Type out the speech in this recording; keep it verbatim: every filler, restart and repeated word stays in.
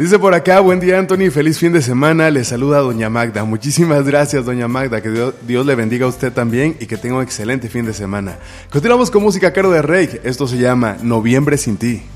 Dice por acá, buen día Anthony, feliz fin de semana, le saluda doña Magda. Muchísimas gracias doña Magda, que Dios, Dios le bendiga a usted también y que tenga un excelente fin de semana. Continuamos con música a cargo de Rey, esto se llama Noviembre sin ti.